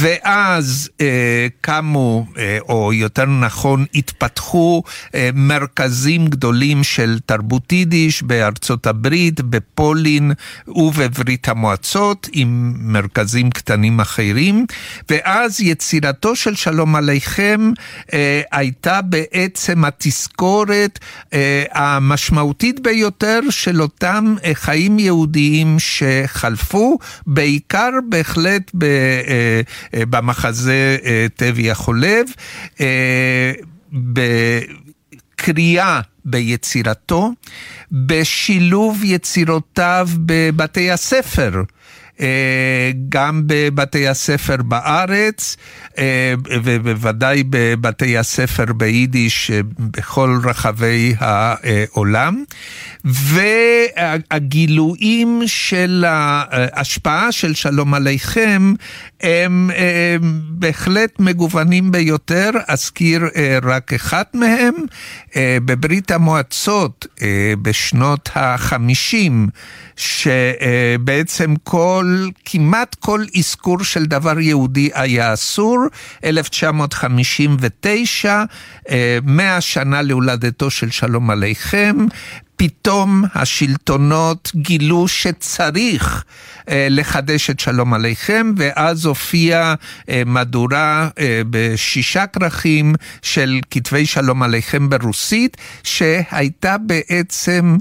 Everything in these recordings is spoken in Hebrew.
ואז קמו, או יותר נכון, התפתחו מרכזים גדולים של תרבות יידיש בארצות הברית, בפולין ובברית המועצות, עם מרכזים קטנים אחרים, ואז יצירתו של שלום עליכם הייתה בעצם התזכורת המשמעותית ביותר של אותם חיים יהודיים שחלפו, בעיקר בהחלט במחזה טבעי החולב, בקריאה ביצירתו, בשילוב יצירותיו בבתי הספר, גם בבתי הספר בארץ, ובוודאי בבתי הספר ביידיש בכל רחבי העולם, והגילויים של ההשפעה של שלום עליכם הם בהחלט מגוונים ביותר. אזכיר רק אחת מהם. בברית המועצות בשנות ה-50, שבעצם כמעט כל אזכור של דבר יהודי היה אסור, 1959, 100 שנה להולדתו של שלום עליכם, פתאום השלטונות גילו שצריך לחדש את שלום עליכם, ואז הופיעה מדורה ב6 כרכים של כתבי שלום עליכם ברוסית, שהייתה בעצם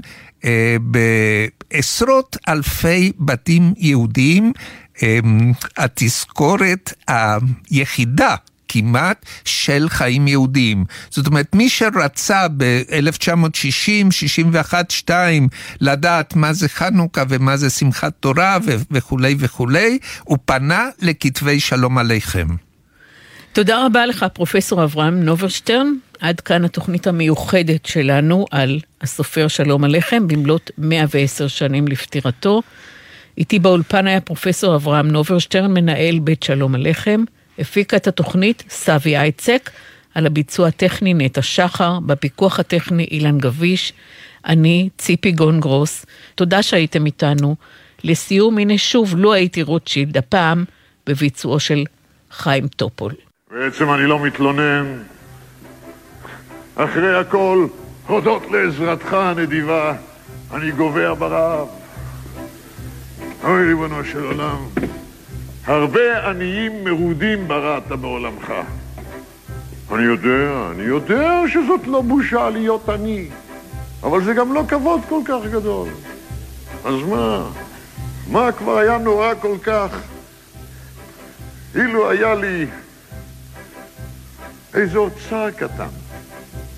בעשרות אלפי בתים יהודיים התזכורת היחידה כמעט של חיים יהודיים. זאת אומרת, מי שרצה ב-1960, 61, 2 לדעת מה זה חנוכה ומה זה שמחת תורה וכו' וכו', הוא פנה לכתבי שלום עליכם. תודה רבה לך, פרופסור אברהם נוברשטרן. עד כאן התוכנית המיוחדת שלנו על הסופר שלום עליכם, במלאת 110 שנים לפטירתו. איתי באולפן היה פרופסור אברהם נוברשטרן, מנהל בית שלום עליכם. הפיקה את התוכנית סבי אייצק, על הביצוע הטכני נטע שחר, בפיקוח הטכני אילן גביש, אני ציפי גונגרוס. תודה שהייתם איתנו. לסיום, הנה שוב, לא הייתי רוטשילד, הפעם בביצועו של חיים טופול. בעצם אני לא מתלונן. אחרי הכל, הודות לעזרתך הנדיבה, אני גובע ברעב. אוי ריבונו של עולם, הרבה עניים מרודים בראת בעולמך. אני יודע שזאת לא בושה להיות עני, אבל זה גם לא כבוד כל כך גדול. אז מה כבר היה נורא כל כך? אילו היה לי איזה אוצר קטן,